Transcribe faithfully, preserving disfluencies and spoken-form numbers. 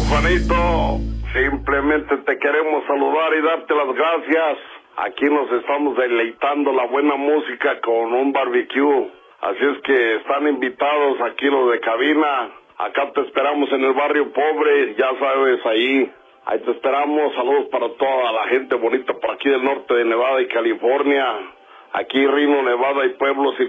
Juanito, simplemente te queremos saludar y darte las gracias. Aquí nos estamos deleitando la buena música con un barbecue. Así es que están invitados aquí los de cabina. Acá te esperamos en el barrio pobre, ya sabes, ahí. Ahí te esperamos. Saludos para toda la gente bonita por aquí del norte de Nevada y California. Aquí Reno, Nevada y pueblos y